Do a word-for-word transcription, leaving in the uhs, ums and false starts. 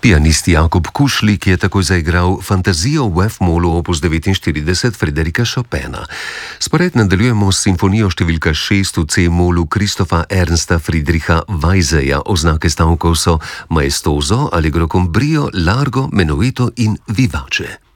Pianist Jakob Kušlik je takoj zaigral Fantazijo v F-molu opus devetinštirideset Frederika Chopina. Spored nadaljujemo s simfonijo številka šest v C-molu Kristofa Ernsta Friedricha Weiseja. Oznake stavkov so maestoso, allegro con brio, largo, menueto in vivace.